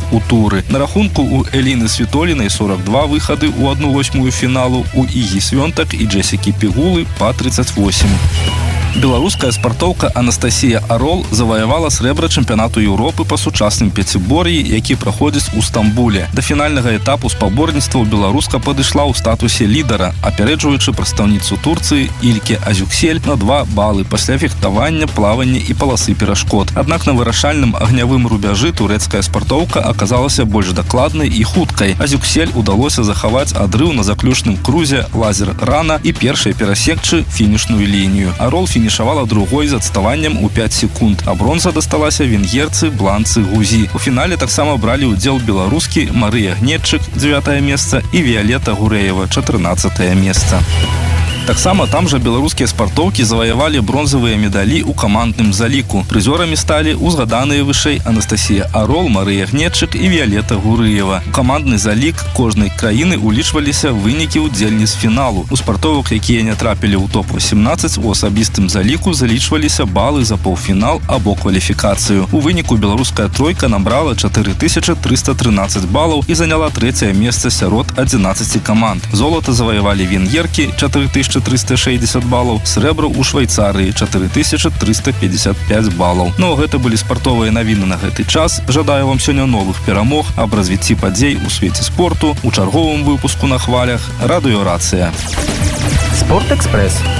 у туры. На рахунку у Эліны Світолінай 42 выхады ў 1/8 фіналу, у Ігі Свёнтак і Джесікі Пігулы па 38. Беларуская спартоўка Анастасія Арол заваявала срэбра чэмпіянату Еўропы па сучасным пяцібор'і, які праходзіць у Стамбуле. Да фінальнага этапу спаборніцтваў беларуска падышла ў статусе лідара, апярэджваючы прадстаўніцу Турцыі Ільке Азюксель на 2 балы пасля фехтавання, плавання і паласы перашкод. Аднак на вырашальным агнявым рубяжы турэцкая спартоўка аказалася больш дакладнай і хуткай. Азюксель удалося захаваць адрыў на заключным крузе лазер рана і першай перасекчы фінішную лінію. Арол фінішавала другой з адставаннем у 5 секунд, а бронза дасталася венгерцы Бланцы Гузі. У фінале таксама бралі ўдзел беларускі Марыя Гнетчык, 9 месца, і Віялета Гурэева, 14 месца. Таксама там жа беларускія спартоўкі заваявалі бронзавыя медалі ў камандным заліку. Прызёрамі сталі узгаданыя вышэй Анастасія Арол, Марыя Гнетчык і Віялета Гурэева. У камандны залік кожнай краіны улічваліся вынікі ўдзельніц фіналу. У спартовак, якія не трапілі ў топ-18, у асабістым заліку залічваліся балы за паўфінал або кваліфікацыю. У выніку беларуская тройка набрала 4313 балаў і заняла 3-е месца сярод 11 каманд. Золата заваявалі венгеркі 4360 балаў, срэбра ў Швейцарыі 4355 балаў. Ну, гэта былі спартовыя навіны на гэты час. Жадаю вам сёння новых перамог, аб развіцці падзей у свеце спорту, у чарговым выпуску на хвалях Радыёрацыя. Спортэкспрэс.